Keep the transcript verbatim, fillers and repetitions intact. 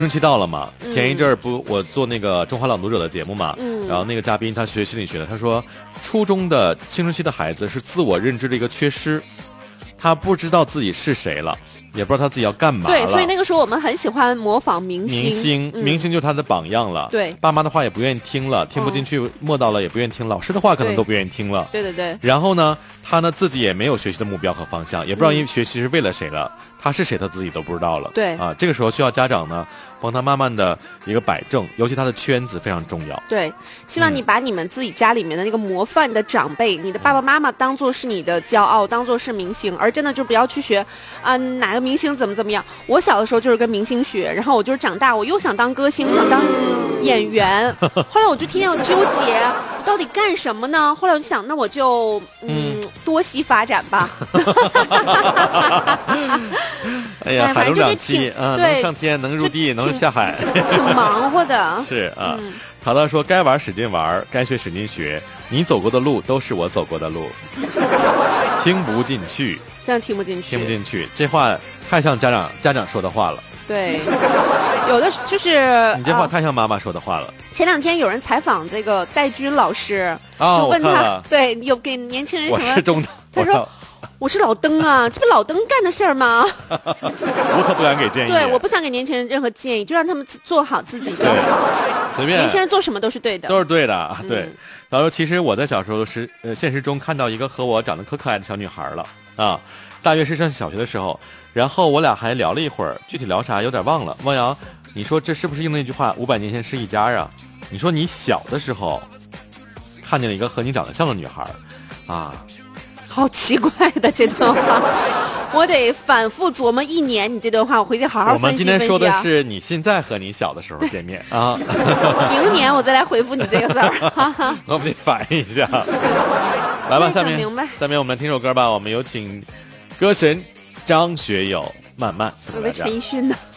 春期到了嘛，前一阵儿不我做那个中华朗读者的节目嘛，嗯，然后那个嘉宾他学心理学的，他说初中的青春期的孩子是自我认知的一个缺失，他不知道自己是谁了，也不知道他自己要干嘛了。 对，所以那个时候我们很喜欢模仿明星， 明星、嗯、明星就是他的榜样了。 对， 爸妈的话也不愿意听了，听不进去，嗯、默到了也不愿意听，老师的话可能都不愿意听了。 对对对。 然后呢，他呢自己也没有学习的目标和方向，也不知道因为学习是为了谁了。嗯，他是谁他自己都不知道了。 对啊，这个时候需要家长呢帮他慢慢的一个摆正，尤其他的圈子非常重要。 对，希望你把你们自己家里面的那个模范的长辈，嗯、你的爸爸妈妈当做是你的骄傲，当做是明星，而真的就不要去学啊、呃、哪个明星怎么怎么样。我小的时候就是跟明星学，然后我就是长大我又想当歌星，想当演员，后来我就天天要纠结我到底干什么呢？后来我就想，那我就嗯, 嗯多栖发展吧。 哎呀，海陆两栖啊，能上天，能入地，能下海， 挺忙活的。 是啊，嗯、淘淘说：“该玩使劲玩，该学使劲学。你走过的路都是我走过的路。”听不进去， 这样听不进去， 听不进去，这话太像家长家长说的话了。 对，有的就是你这话太像妈妈说的话了。 呃、前两天有人采访这个戴军老师， 哦， 就问他， 对，有给年轻人什么？ 我是中他说。我是老登啊，这不老登干的事儿吗？ 我可不敢给建议。 对，我不想给年轻人任何建议，就让他们做好自己就好。 随便， 年轻人做什么都是对的， 都是对的。嗯、对，然后其实我在小时候是呃现实中看到一个和我长得可可爱的小女孩了啊，大约是上小学的时候，然后我俩还聊了一会儿，具体聊啥有点忘了。汪洋，你说这是不是应那句话？五百年前是一家啊？你说你小的时候看见了一个和你长得像的女孩啊？ 好奇怪的这段话，我得反复琢磨一年。你这段话，我回去好好分析分析、啊。 我们今天说的是你现在和你小的时候见面啊， 明年我再来回复你这个字儿。 我们得反应一下。来吧，下面下面我们来听首歌吧。我们有请歌神张学友《慢慢》送给大家。 我以为陈奕迅呢。